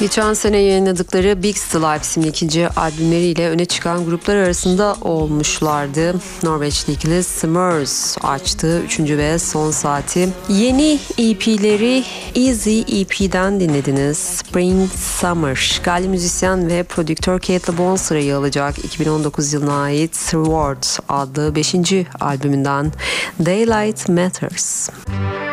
Geçen sene yayınladıkları Big Still Life isimli ikinci albümleriyle öne çıkan gruplar arasında olmuşlardı. Norveçli ikili Smørs açtığı 3. ve son saati. Yeni EP'leri Easy EP'den dinlediniz. Spring Summer. Galli müzisyen ve prodüktör Kate LeBon sırayı alacak 2019 yılına ait Reward adlı 5. albümünden Daylight Matters.